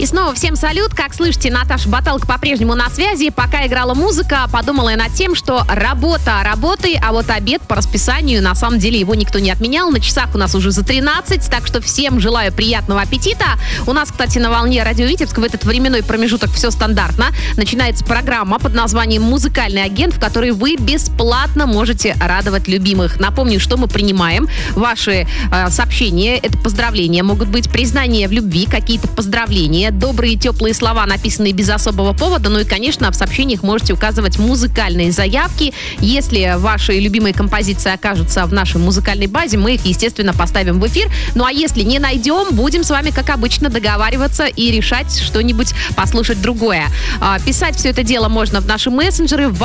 снова всем салют. Как слышите, Наташа Баталка по-прежнему на связи. Пока играла музыка, подумала я над тем, что работа работой, а вот обед по расписанию, на самом деле, его никто не отменял. На часах у нас уже за 13, так что всем желаю приятного аппетита. У нас, кстати, на волне Радио Витебск в этот временной промежуток все стандартно. Начинается программа под названием «Музыкальный агент», в которой вы бесплатно можете радовать любимых. Напомню, что мы принимаем. Ваши сообщения, это поздравления, могут быть признания в любви, какие-то поздравления, добрые теплые слова, написанные без особого повода. Ну и, конечно, в сообщениях можете указывать музыкальные заявки. Если ваши любимые композиции окажутся в нашей музыкальной базе, мы их, естественно, поставим в эфир. Ну а если не найдем, будем с вами, как обычно, договариваться и решать что-нибудь, послушать другое. Писать все это дело можно в наши мессенджеры, в